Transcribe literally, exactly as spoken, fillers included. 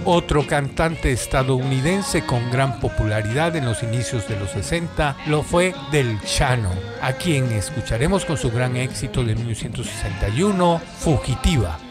Otro cantante estadounidense con gran popularidad en los inicios de los sesenta lo fue Del Chano, a quien escucharemos con su gran éxito de mil novecientos sesenta y uno, Fugitiva.